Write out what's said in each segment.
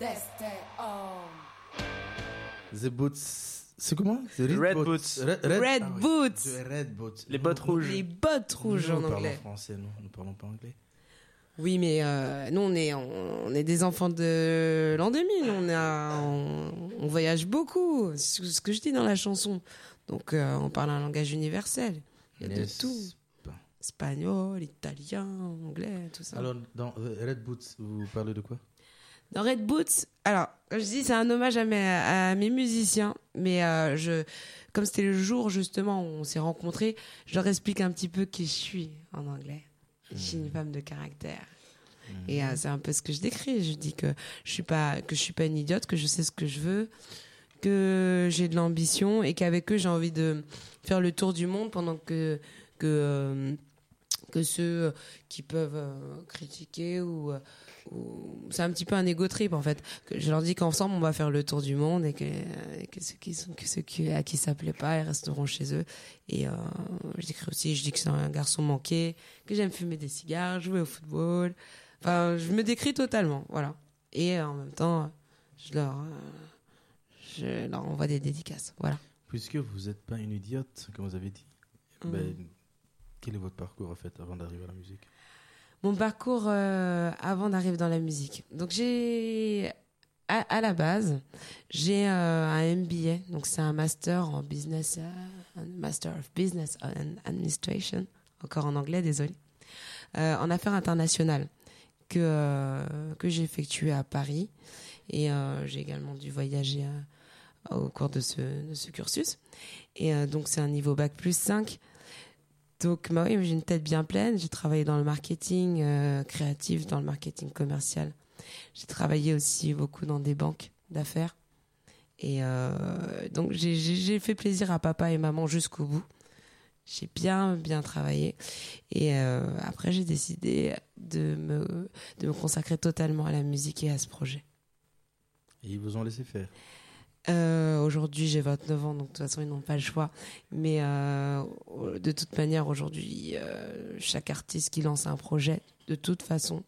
The Boots. C'est comment? Red Boots. Red Boots. Red Boots. Les bottes rouges. Les bottes rouges en Nous parlons anglais. français, nous ne parlons pas anglais. Oui, mais nous, on est des enfants de l'an 2000. On voyage beaucoup. C'est ce que je dis dans la chanson. Donc, on parle un langage universel. Il y a de tout. Espagnol, italien, anglais, tout ça. Alors, dans Red Boots, vous parlez de quoi? Dans Red Boots, alors, comme je dis, c'est un hommage à mes musiciens. Mais comme c'était le jour, justement, où on s'est rencontrés, je leur explique un petit peu qui je suis en anglais. Je suis une femme de caractère. Et c'est un peu ce que je décris. Je dis que je suis pas une idiote, que je sais ce que je veux, que j'ai de l'ambition et qu'avec eux, j'ai envie de faire le tour du monde pendant que ceux qui peuvent critiquer ou c'est un petit peu un ego trip en fait. Que je leur dis qu'ensemble on va faire le tour du monde et que ceux à qui ça plaît pas ils resteront chez eux. Et je dis que c'est un garçon manqué, que j'aime fumer des cigares, jouer au football. Enfin, je me décris totalement, voilà. Et en même temps, je leur envoie des dédicaces, voilà. Puisque vous n'êtes pas une idiote, comme vous avez dit, quel est votre parcours en fait avant d'arriver à la musique? Mon parcours avant d'arriver dans la musique. Donc à la base, j'ai un MBA, donc c'est un master en business, Master of Business and Administration, encore en anglais, désolé, en affaires internationales que j'ai effectué à Paris et j'ai également dû voyager au cours de ce cursus et donc c'est un niveau bac plus 5. Donc, oui, j'ai une tête bien pleine. J'ai travaillé dans le marketing créatif, dans le marketing commercial. J'ai travaillé aussi beaucoup dans des banques d'affaires. Et donc, j'ai fait plaisir à papa et maman jusqu'au bout. J'ai bien travaillé. Et après, j'ai décidé de me consacrer totalement à la musique et à ce projet. Et ils vous ont laissé faire? Aujourd'hui j'ai 29 ans donc de toute façon ils n'ont pas le choix mais de toute manière aujourd'hui chaque artiste qui lance un projet de toute façon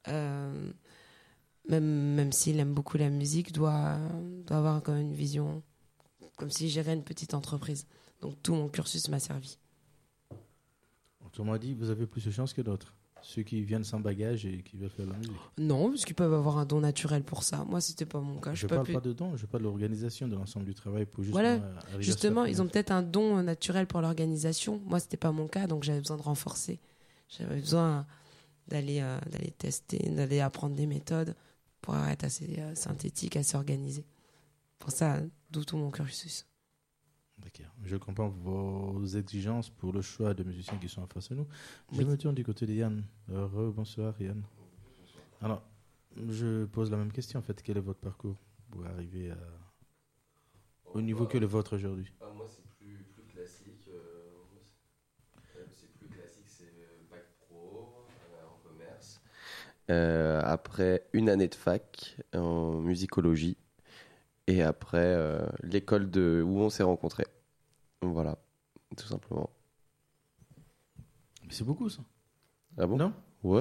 même s'il aime beaucoup la musique doit avoir quand même une vision comme s'il gérait une petite entreprise. Donc tout mon cursus m'a servi. Autrement dit, vous avez plus de chance que d'autres, ceux qui viennent sans bagage et qui veulent faire la musique. Non, parce qu'ils peuvent avoir un don naturel pour ça. Moi, c'était pas mon cas. Je parle pas de don, je parle de l'organisation de l'ensemble du travail pour justement arriver justement, à ils ont peut-être un don naturel pour l'organisation. Moi, c'était pas mon cas, donc j'avais besoin de renforcer. J'avais besoin d'aller tester, d'aller apprendre des méthodes pour être assez synthétique, assez organisé. Pour ça, d'où tout mon cursus. D'accord. Je comprends vos exigences pour le choix de musiciens qui sont en face de nous. Je Oui. me tourne du côté de Yann. Bonsoir Yann. Alors, je pose la même question en fait. Quel est votre parcours pour arriver au niveau que le vôtre aujourd'hui? Moi, c'est plus classique. C'est plus classique, c'est bac pro en commerce. Après une année de fac en musicologie. Et après, l'école où on s'est rencontrés. Voilà, tout simplement. Mais c'est beaucoup ça. Ah bon? Non? Ouais.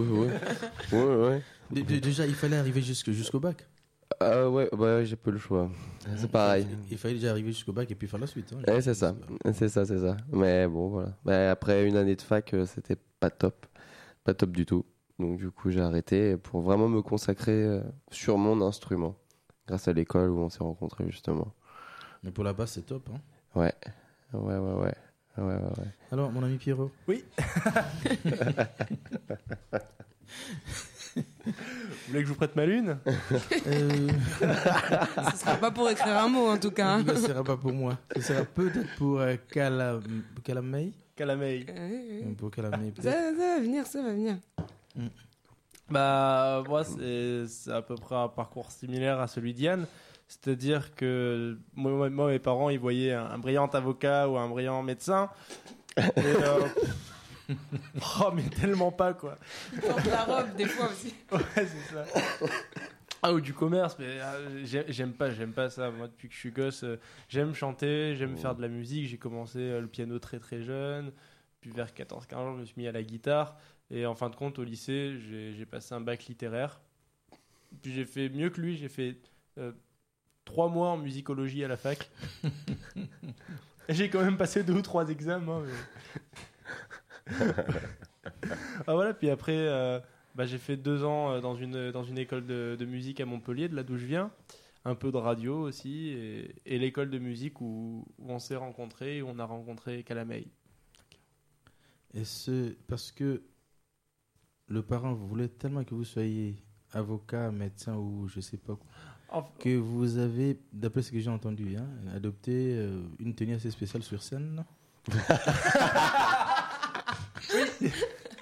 Déjà, il fallait arriver jusqu'au bac. Ouais, j'ai peu le choix. C'est pareil. Il fallait déjà arriver jusqu'au bac et puis faire la suite. Hein. Ouais, c'est ça. Mais bon, voilà. Après une année de fac, c'était pas top. Pas top du tout. Donc du coup, j'ai arrêté pour vraiment me consacrer sur mon instrument. Grâce à l'école où on s'est rencontrés, justement. Mais pour la basse, c'est top. Hein. Ouais. Alors, mon ami Pierrot. Oui. Vous voulez que je vous prête ma lune? Ce sera pas pour écrire un mot en tout cas. Ce ne sera pas pour moi. Ce sera peut-être pour Calamay. Calamay. Pour Calamay, peut-être. Ça va venir. Bah, moi, c'est à peu près un parcours similaire à celui d'Yann. C'est-à-dire que moi, mes parents, ils voyaient un brillant avocat ou un brillant médecin. Et, oh, mais tellement pas, quoi. Porte la robe, des fois aussi. Ouais, c'est ça. Ah, ou du commerce, mais j'aime pas ça. Moi, depuis que je suis gosse, j'aime chanter, j'aime faire de la musique. J'ai commencé le piano très très jeune. Puis vers 14-15 ans, je me suis mis à la guitare. Et en fin de compte, au lycée, j'ai passé un bac littéraire. Puis j'ai fait mieux que lui, j'ai fait 3 mois en musicologie à la fac. Et j'ai quand même passé 2 ou 3 examens. Ah voilà, puis après, j'ai fait 2 ans dans une école de musique à Montpellier, de là d'où je viens. Un peu de radio aussi, et l'école de musique où on s'est rencontrés, où on a rencontré Calamay. Et c'est parce que le parent voulait tellement que vous soyez avocat, médecin ou je sais pas quoi, que vous avez, d'après ce que j'ai entendu, adopté une tenue assez spéciale sur scène, non? Oui.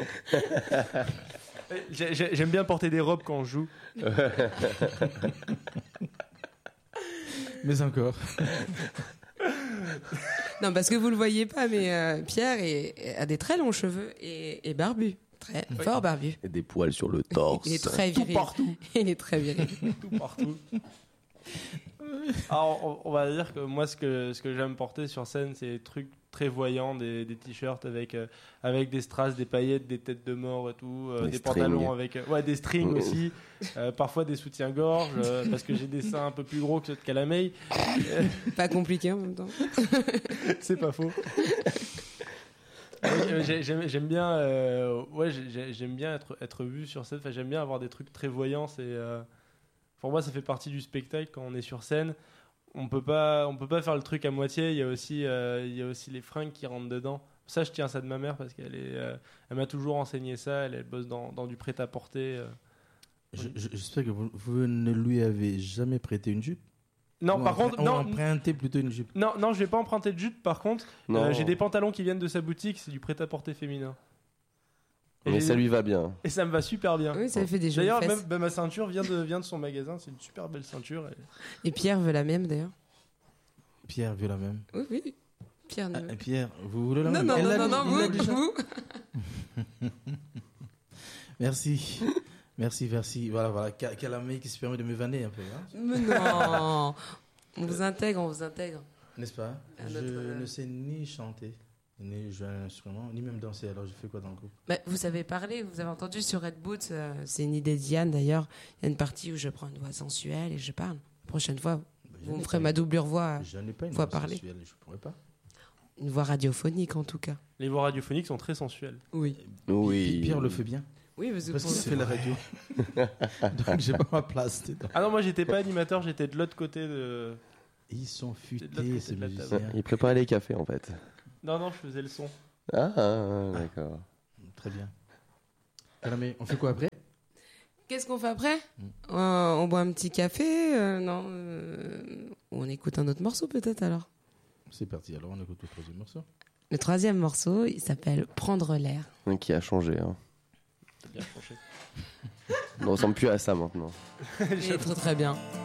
J'aime bien porter des robes quand je joue. Mais encore. Non, parce que vous le voyez pas, mais Pierre a des très longs cheveux et barbu. Très fort barbu. Et des poils sur le torse. Il est très viril. Tout partout. Il est très viril. Tout partout. Alors, on va dire que moi, ce que j'aime porter sur scène, c'est des trucs très voyants, des t-shirts avec des strass, des paillettes, des têtes de mort et tout, des pantalons avec des strings aussi, parfois des soutiens-gorge, parce que j'ai des seins un peu plus gros que ceux de Calamay. Pas compliqué en même temps. C'est pas faux. J'aime bien, j'aime bien être vu sur scène. Enfin, j'aime bien avoir des trucs très voyants. Pour moi, ça fait partie du spectacle quand on est sur scène. On peut pas faire le truc à moitié. Il y a aussi les fringues qui rentrent dedans. Ça, je tiens ça de ma mère parce elle m'a toujours enseigné ça. Elle bosse dans du prêt-à-porter. J'espère que vous ne lui avez jamais prêté une jupe. Non, par contre, non. Emprunté plutôt une jupe. Non, je vais pas emprunter de jupe. Par contre, j'ai des pantalons qui viennent de sa boutique. C'est du prêt-à-porter féminin. Mais ça lui va bien. Et ça me va super bien. Oui, ça fait des jolies D'ailleurs, fesses. même ma ceinture vient de son magasin. C'est une super belle ceinture. Et Pierre veut la même d'ailleurs. Pierre veut la même. Oui. Pierre ne veut. Pierre, vous voulez la Non, même? non, vous. Merci. Merci. Voilà. Calamay qui se permet de me vanner un peu. Mais non. On vous intègre. N'est-ce pas? Je ne sais ni chanter, ni jouer un instrument, ni même danser. Alors je fais quoi dans le groupe? Vous avez parlé, vous avez entendu sur Red Boots, c'est une idée de Diane d'ailleurs. Il y a une partie où je prends une voix sensuelle et je parle. La prochaine fois, vous me ferez ma doublure voix. Je n'ai pas une voix voix parler. sensuelle, je pourrais pas. Une voix radiophonique en tout cas. Les voix radiophoniques sont très sensuelles. Oui. Pierre le fait bien. Oui, Parce qu'il fait la radio. Donc j'ai pas ma place dedans. Ah non, moi j'étais pas animateur, j'étais de l'autre côté de. Ils sont de l'autre côté futés ces de la musiciens. Il préparait les cafés en fait. Non, je faisais le son. Ah, d'accord. Très bien. Calamay, on fait quoi après? Qu'est-ce qu'on fait après? On boit un petit café? Non. On écoute un autre morceau peut-être alors. C'est parti, alors on écoute le troisième morceau. Le troisième morceau, il s'appelle Prendre l'air. Qui a changé. Bien franchi. On ne ressemble plus à ça maintenant. Il est très très bien.